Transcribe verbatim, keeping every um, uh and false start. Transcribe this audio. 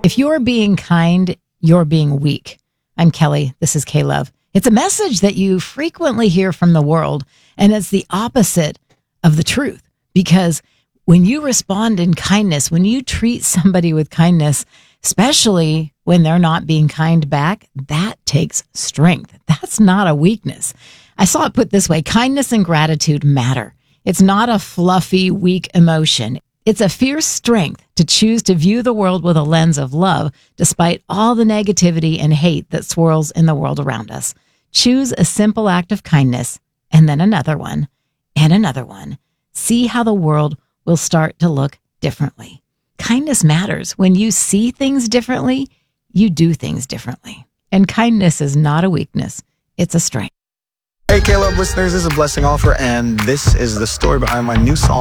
If you're being kind, you're being weak. I'm Kelly. This is K-Love. It's a message that you frequently hear from the world, and it's the opposite of the truth. Because when you respond in kindness, when you treat somebody with kindness, especially when they're not being kind back, that takes strength. That's not a weakness. I saw it put this way: kindness and gratitude matter. It's not a fluffy, weak emotion. It's a fierce strength to choose to view the world with a lens of love, despite all the negativity and hate that swirls in the world around us. Choose a simple act of kindness, and then another one, and another one. See how the world will start to look differently. Kindness matters. When you see things differently, you do things differently. And kindness is not a weakness. It's a strength. Hey, K-Love listeners, this is a Blessing Offer, and this is the story behind my new song.